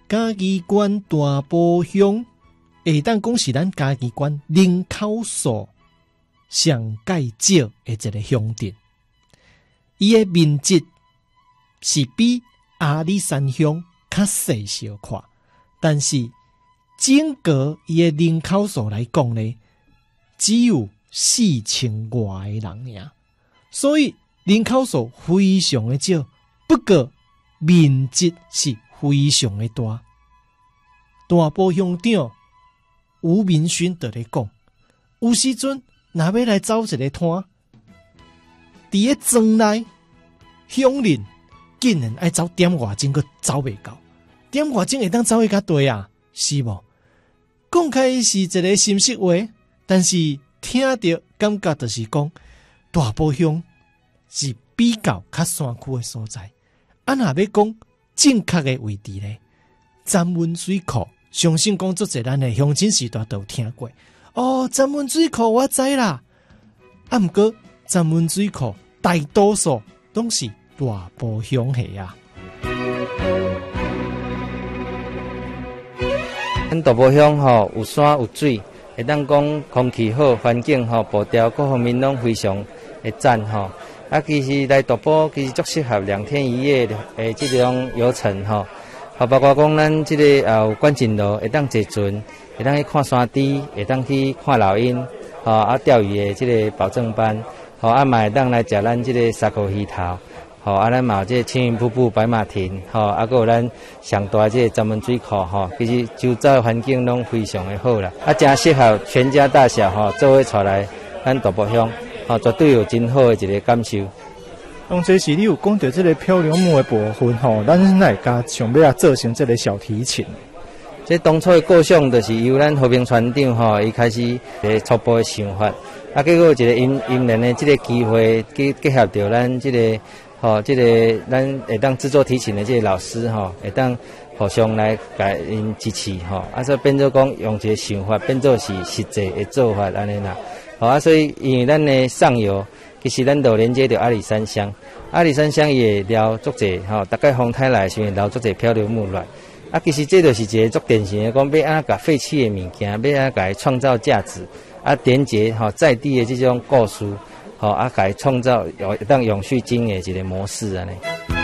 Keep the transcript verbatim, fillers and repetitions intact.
嘉义县大埔乡会当讲是咱嘉义县人口数上介少的一个乡镇，伊的面积是比阿里山乡较细小块，但是整个伊的人口数来讲呢，只有四千外个人尔，所以人口数非常的少，不过面积是非常的大。大埔乡长吴明勋就咧讲，有时阵若要来走一个摊，伫个庄内乡邻竟然爱走点外钟，佮走袂到，点外钟会当走会较对啊，是无？讲开是一个心实话，但是听着感觉就是讲，大埔乡是比较较山区的所在。啊，若要讲正确的位置呢，詹文水库，相信讲足侪咱的乡亲时代都有听过。哦，詹文水库我知啦，啊，毋过詹文水库大多数都是大埔乡下啊。 咱大埔乡吼有山有水，会当讲空气好，环境吼，步调各方面拢非常的赞吼。啊，其实来大埔其实足适合两天一夜的诶，这种游程吼。好，包括讲咱这个也有关进路，会当坐船，会当去看山猪，会当去看老鹰，吼啊钓鱼的这个保证班，吼啊嘛会当来食咱这个沙口鱼头。吼，啊，咱嘛有这青云瀑布、白马亭，吼，啊，还有咱上大这闸门水库，吼，其实周遭环境拢非常的好啦，啊，真适合全家大小，吼，做伙出来咱大埔乡，吼，绝对有真好的一个感受。 当这是你有讲到这个漂流木的部分，吼，咱来甲想要做成这个小提琴。 这当初的构想就是由咱和平船长，吼，伊开始个初步的想法，啊，结果有一个因因缘的这个机会，结结合到咱这个。吼，这个咱会当制作提琴的这个老师吼，会当互相来甲因支持吼，啊，所以变做讲用一个想法变做是实际的做法安尼啦。好啊，所以因为咱的上游其实咱都连接到阿里山乡，阿里山乡也了足济吼，大概风台来时阵了足济漂流木卵。啊，其实这就是一个足典型的讲，要安怎甲废弃的物件，要安怎甲伊创造价值，啊，连接吼在地的这种故事。好啊，改创造有当永续经营一个模式啊呢。